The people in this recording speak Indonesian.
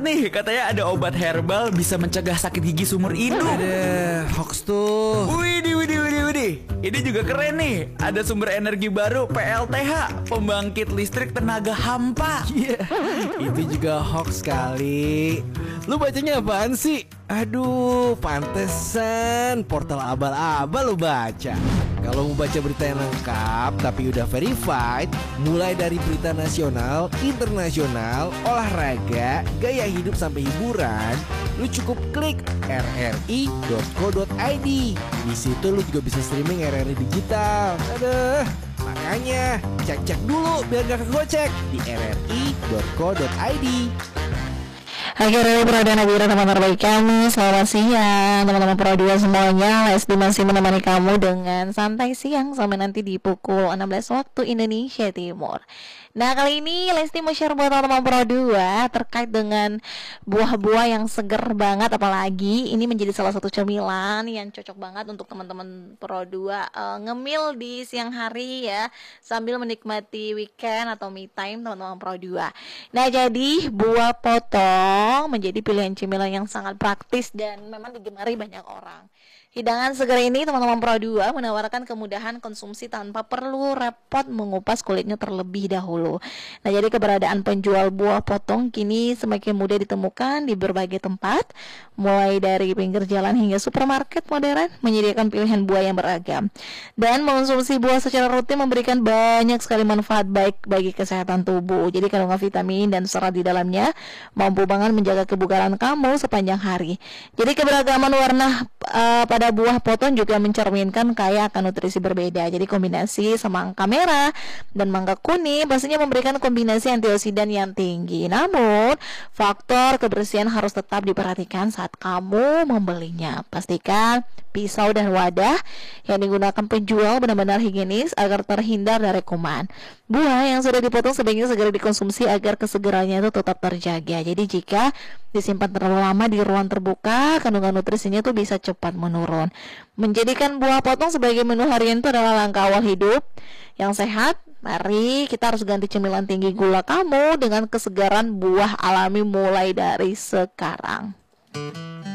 nih, katanya ada obat herbal bisa mencegah sakit gigi seumur hidup. Ada hoax tuh. Widih. Ini juga keren nih. Ada sumber energi baru PLTH, pembangkit listrik tenaga hampa. Iya, itu juga hoax kali. Lu bacanya apaan sih? Aduh, pantesan portal abal-abal lu baca. Kalau mau baca berita yang lengkap tapi udah verified, mulai dari berita nasional, internasional, olahraga, gaya hidup sampai hiburan, lu cukup klik rri.co.id. Di situ lu juga bisa streaming RRI digital. Aduh, makanya cek dulu biar gak kegocek di rri.co.id. Akhirnya Pro2 Nabira teman terbaik kami. Selamat siang teman-teman Pro2 semuanya. Lesti masih menemani kamu dengan santai siang sampai nanti di pukul 16 waktu Indonesia Timur. Nah, kali ini Lesti mau share buat teman-teman Pro2 terkait dengan buah-buah yang seger banget. Apalagi ini menjadi salah satu cemilan yang cocok banget untuk teman-teman Pro2 ngemil di siang hari ya, sambil menikmati weekend atau me time teman-teman Pro2. Nah, jadi buah potong menjadi pilihan cemilan yang sangat praktis dan memang digemari banyak orang. Hidangan segar ini teman-teman Pro2 menawarkan kemudahan konsumsi tanpa perlu repot mengupas kulitnya terlebih dahulu. Nah, jadi keberadaan penjual buah potong kini semakin mudah ditemukan di berbagai tempat, mulai dari pinggir jalan hingga supermarket modern menyediakan pilihan buah yang beragam. Dan mengonsumsi buah secara rutin memberikan banyak sekali manfaat baik bagi kesehatan tubuh. Jadi kandungan vitamin dan serat di dalamnya mampu banget menjaga kebugaran kamu sepanjang hari. Jadi keberagaman warna pada buah potong juga mencerminkan kaya akan nutrisi berbeda. Jadi kombinasi semangka merah dan mangga kuning pastinya memberikan kombinasi antioksidan yang tinggi. Namun, faktor kebersihan harus tetap diperhatikan saat kamu membelinya. Pastikan pisau dan wadah yang digunakan penjual benar-benar higienis agar terhindar dari kuman. Buah yang sudah dipotong sebaiknya segera dikonsumsi agar kesegarannya itu tetap terjaga. Jadi jika disimpan terlalu lama di ruang terbuka, kandungan nutrisinya itu bisa cepat menurun. Menjadikan buah potong sebagai menu harian itu adalah langkah awal hidup yang sehat. Mari kita harus ganti cemilan tinggi gula kamu dengan kesegaran buah alami mulai dari sekarang.